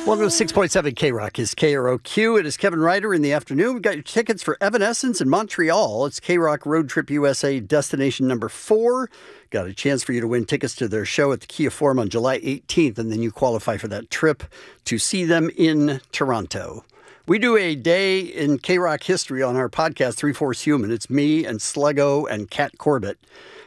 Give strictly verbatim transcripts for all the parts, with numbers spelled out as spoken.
one oh six point seven K-Rock is K R O Q. It is Kevin Ryder in the afternoon. We've got your tickets for Evanescence in Montreal. It's K-Rock Road Trip U S A destination number four. Got a chance for you to win tickets to their show at the Kia Forum on July eighteenth, and then you qualify for that trip to see them in Toronto. We do a day in K-Rock history on our podcast, Three-Fourths Human. It's me and Sluggo and Kat Corbett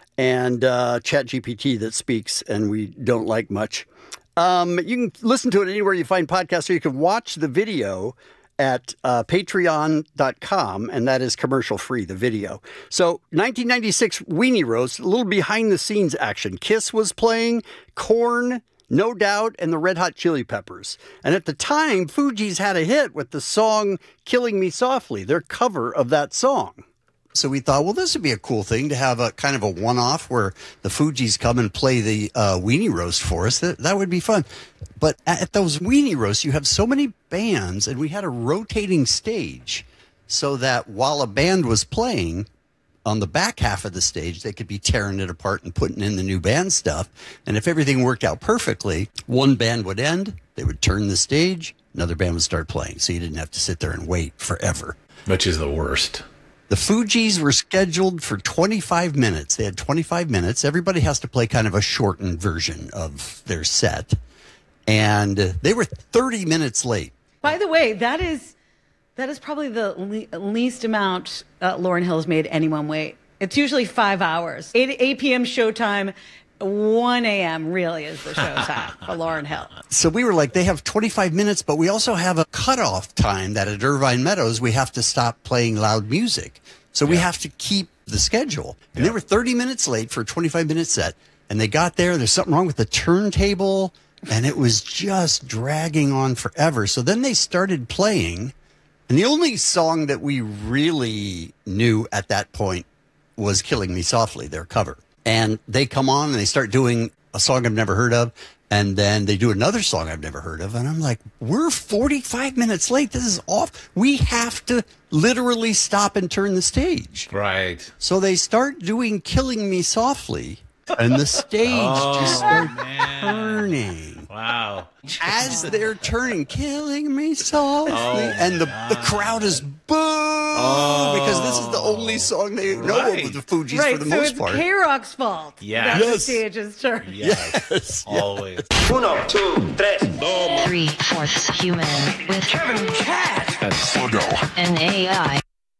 and uh, ChatGPT that speaks, and we don't like much. Um, you can listen to it anywhere you find podcasts, or you can watch the video at uh, patreon dot com, and that is commercial free, the video. So nineteen ninety-six Weenie Roast, a little behind the scenes action. Kiss was playing, Korn, No Doubt, and the Red Hot Chili Peppers. And at the time, Fugees had a hit with the song Killing Me Softly, their cover of that song. So we thought, well, this would be a cool thing to have a kind of a one-off where the Fugees come and play the uh, Weenie Roast for us. That, that would be fun. But at those Weenie Roasts, you have so many bands, and we had a rotating stage so that while a band was playing, on the back half of the stage, they could be tearing it apart and putting in the new band stuff. And if everything worked out perfectly, one band would end, they would turn the stage, another band would start playing. So you didn't have to sit there and wait forever. Which is the worst. The Fugees were scheduled for twenty-five minutes. They had twenty-five minutes. Everybody has to play kind of a shortened version of their set. And they were thirty minutes late. By the way, that is that is probably the le- least amount uh, Lauryn Hill has made anyone wait. It's usually five hours. eight p.m. showtime. one a.m. really is the showtime for Lauryn Hill. So we were like, they have twenty-five minutes, but we also have a cutoff time that at Irvine Meadows, we have to stop playing loud music. So we yeah. have to keep the schedule. And yeah. they were thirty minutes late for a twenty-five minute set. And they got there. There's something wrong with the turntable. And it was just dragging on forever. So then they started playing. And the only song that we really knew at that point was Killing Me Softly, their cover. And they come on and they start doing a song I've never heard of. And then they do another song I've never heard of. And I'm like, we're forty-five minutes late. This is off. We have to literally stop and turn the stage. Right. So they start doing Killing Me Softly. And the stage oh, just starts turning. Wow. As they're turning, Killing Me Softly. Oh, and the, the crowd is boo. Oh, because this is the only song they know right. of the Fugees right, for the so most it's part. K-Rock's fault. Yes. That the stage is turning. Yes. yes. Always. Uno, two, tres. Three-fourths human with Kevin Cat and Sluggo and A I.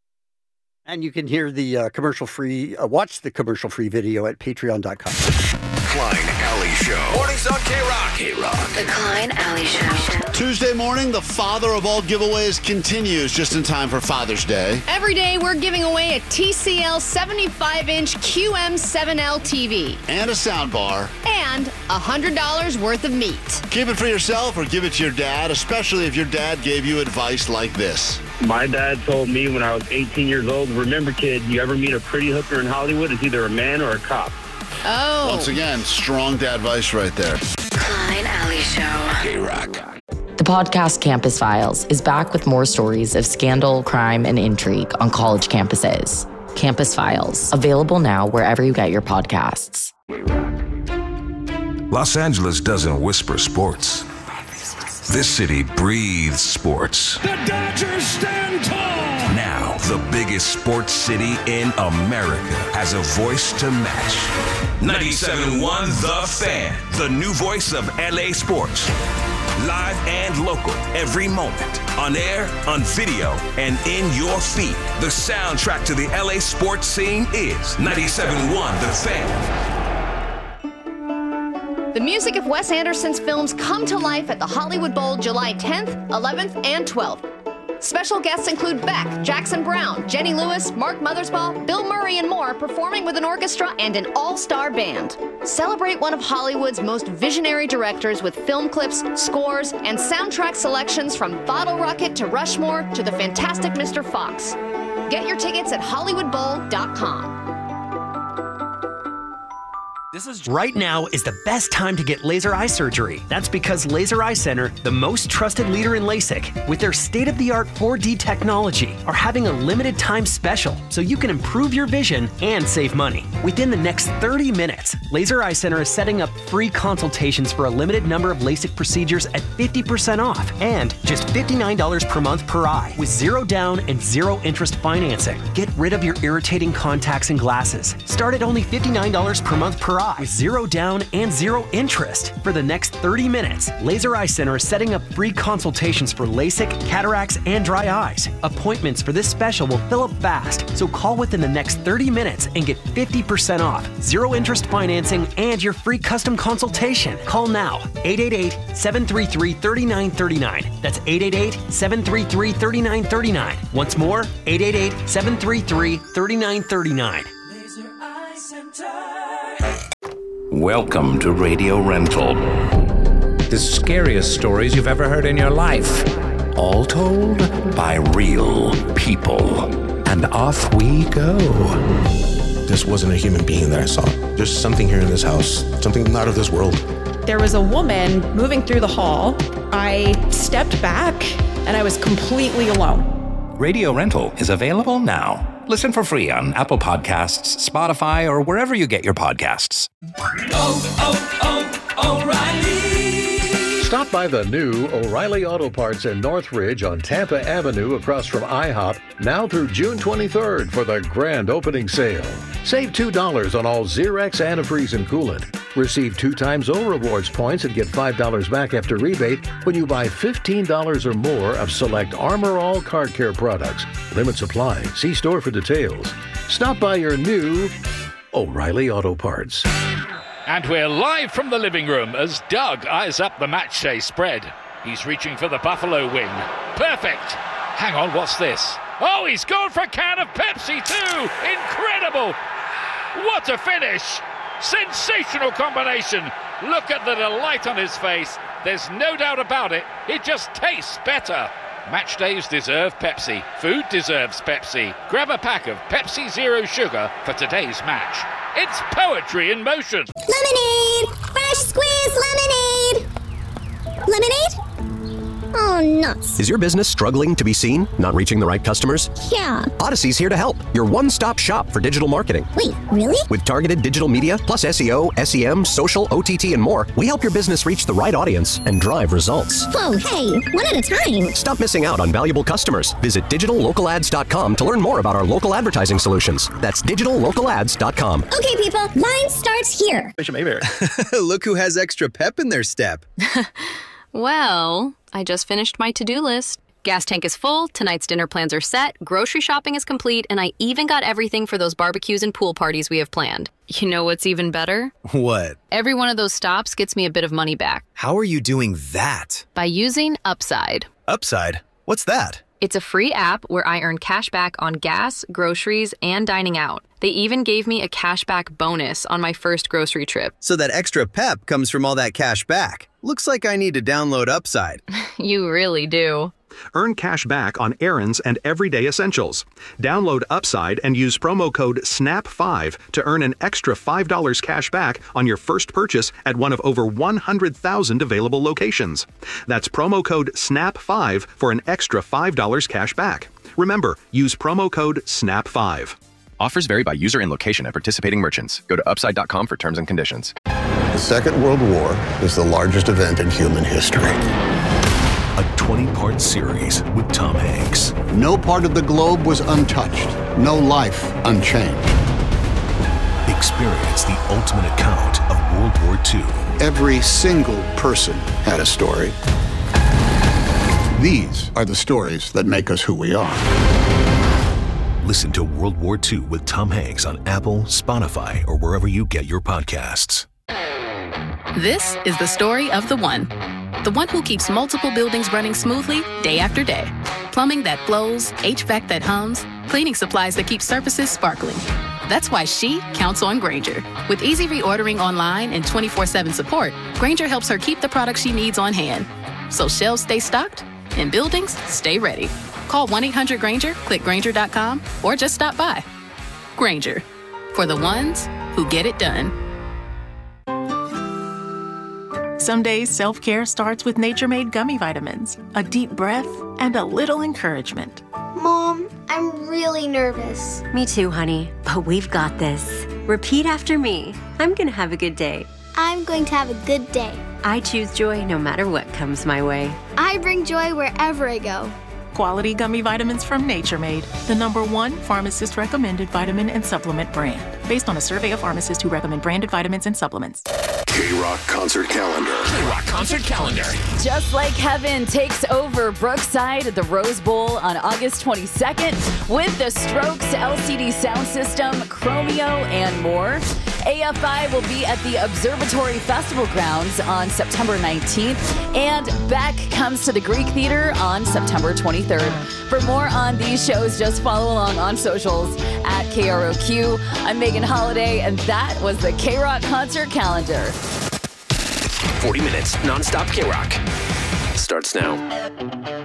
And you can hear the uh, commercial-free, uh, watch the commercial-free video at patreon dot com. Klein Alley Show. Mornings on K-Rock. K-Rock. The Klein Alley Show. Tuesday morning, the father of all giveaways continues just in time for Father's Day. Every day, we're giving away a T C L seventy-five inch Q M seven L T V. And a soundbar. And one hundred dollars worth of meat. Keep it for yourself or give it to your dad, especially if your dad gave you advice like this. My dad told me when I was eighteen years old, remember, kid, you ever meet a pretty hooker in Hollywood, it's either a man or a cop. Oh. Once again, strong dad advice right there. Klein Alley Show. K-Rock. The podcast Campus Files is back with more stories of scandal, crime, and intrigue on college campuses. Campus Files, available now wherever you get your podcasts. Los Angeles doesn't whisper sports. This city breathes sports. The Dodgers stand tall. Now, the biggest sports city in America has a voice to match. ninety-seven point one The Fan, the new voice of L A sports. Live and local, every moment. On air, on video, and in your feed. The soundtrack to the L A sports scene is ninety-seven point one The Fan. The music of Wes Anderson's films come to life at the Hollywood Bowl July tenth, eleventh, and twelfth. Special guests include Beck, Jackson Brown, Jenny Lewis, Mark Mothersbaugh, Bill Murray, and more performing with an orchestra and an all-star band. Celebrate one of Hollywood's most visionary directors with film clips, scores, and soundtrack selections from Bottle Rocket to Rushmore to the Fantastic Mister Fox. Get your tickets at hollywood bowl dot com. This is right now is the best time to get laser eye surgery. That's because Laser Eye Center, the most trusted leader in LASIK, with their state-of-the-art four D technology, are having a limited time special so you can improve your vision and save money. Within the next thirty minutes, Laser Eye Center is setting up free consultations for a limited number of LASIK procedures at fifty percent off and just fifty-nine dollars per month per eye with zero down and zero interest financing. Get rid of your irritating contacts and glasses. Start at only fifty-nine dollars per month per eye with zero down and zero interest. For the next thirty minutes, Laser Eye Center is setting up free consultations for LASIK, cataracts, and dry eyes. Appointments for this special will fill up fast, so call within the next thirty minutes and get fifty percent off, zero interest financing, and your free custom consultation. Call now, eight eight eight, seven three three, three nine three nine. That's eight eight eight, seven three three, three nine three nine. Once more, eight eight eight, seven three three, three nine three nine. Welcome to Radio Rental. The scariest stories you've ever heard in your life. All told by real people. And off we go. This wasn't a human being that I saw. There's something here in this house, something not of this world. There was a woman moving through the hall. I stepped back and I was completely alone. Radio Rental is available now. Listen for free on Apple Podcasts, Spotify, or wherever you get your podcasts. Oh, oh, oh, O'Reilly! Stop by the new O'Reilly Auto Parts in Northridge on Tampa Avenue across from IHOP now through June twenty-third for the grand opening sale. Save two dollars on all Xerox antifreeze and coolant. Receive two times O Rewards points and get five dollars back after rebate when you buy fifteen dollars or more of select Armor All car care products. Limit supply. See store for details. Stop by your new O'Reilly Auto Parts. And we're live from the living room as Doug eyes up the match day spread. He's reaching for the Buffalo wing. Perfect. Hang on, what's this? Oh, he's gone for a can of Pepsi too. Incredible. What a finish. Sensational combination. Look at the delight on his face. There's no doubt about it. It just tastes better. Match days deserve Pepsi. Food deserves Pepsi. Grab a pack of Pepsi Zero Sugar for today's match. It's poetry in motion. Lemonade! Fresh squeezed lemonade! Lemonade? Oh, nuts. Is your business struggling to be seen? Not reaching the right customers? Yeah. Odyssey's here to help. Your one-stop shop for digital marketing. Wait, really? With targeted digital media, plus S E O, S E M, social, O T T, and more, we help your business reach the right audience and drive results. Whoa, hey, one at a time. Stop missing out on valuable customers. Visit digital local ads dot com to learn more about our local advertising solutions. That's digital local ads dot com. Okay, people, line starts here. Bishop Mayberry. Look who has extra pep in their step. Well, I just finished my to-do list. Gas tank is full, tonight's dinner plans are set, grocery shopping is complete, and I even got everything for those barbecues and pool parties we have planned. You know what's even better? What? Every one of those stops gets me a bit of money back. How are you doing that? By using Upside. Upside? What's that? It's a free app where I earn cash back on gas, groceries, and dining out. They even gave me a cashback bonus on my first grocery trip. So that extra pep comes from all that cash back. Looks like I need to download Upside. You really do. Earn cash back on errands and everyday essentials. Download Upside and use promo code S N A P five to earn an extra five dollars cash back on your first purchase at one of over one hundred thousand available locations. That's promo code S N A P five for an extra five dollars cash back. Remember, use promo code S N A P five. Offers vary by user and location at participating merchants. Go to upside dot com for terms and conditions. The Second World War is the largest event in human history. A twenty-part series with Tom Hanks. No part of the globe was untouched. No life unchanged. Experience the ultimate account of World War Two. Every single person had a story. These are the stories that make us who we are. Listen to World War Two with Tom Hanks on Apple, Spotify, or wherever you get your podcasts. This is the story of the one. The one who keeps multiple buildings running smoothly day after day. Plumbing that flows, H V A C that hums, cleaning supplies that keep surfaces sparkling. That's why she counts on Grainger. With easy reordering online and twenty-four seven support, Grainger helps her keep the products she needs on hand. So shelves stay stocked and buildings stay ready. Call one eight hundred Grainger, click Grainger dot com, or just stop by. Grainger, for the ones who get it done. Some days self-care starts with Nature Made gummy vitamins, a deep breath, and a little encouragement. Mom, I'm really nervous. Me too, honey, but we've got this. Repeat after me. I'm gonna have a good day. I'm going to have a good day. I choose joy no matter what comes my way. I bring joy wherever I go. Quality gummy vitamins from Nature Made, the number one pharmacist-recommended vitamin and supplement brand. Based on a survey of pharmacists who recommend branded vitamins and supplements. K-Rock Concert Calendar. K-Rock Concert Calendar. Just Like Heaven takes over Brookside at the Rose Bowl on August twenty-second with the Strokes L C D sound system, Chromeo, and more. A F I will be at the Observatory Festival Grounds on September nineteenth, and Beck comes to the Greek Theater on September twenty-third. For more on these shows, just follow along on socials at K R O Q. I'm Megan Holiday, and that was the K-Rock Concert Calendar. forty minutes nonstop K-Rock starts now.